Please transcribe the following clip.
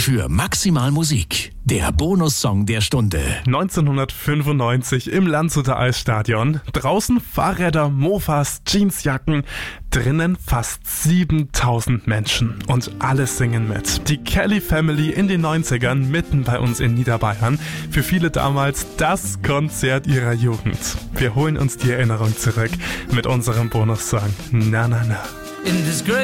für Maximal Musik, der Bonussong der Stunde. 1995 im Landshuter Eisstadion. Draußen Fahrräder, Mofas, Jeansjacken. Drinnen fast 7000 Menschen. Und alle singen mit. Die Kelly Family in den 90ern, mitten bei uns in Niederbayern. Für viele damals das Konzert ihrer Jugend. Wir holen uns die Erinnerung zurück mit unserem Bonussong Na Na Na. In this great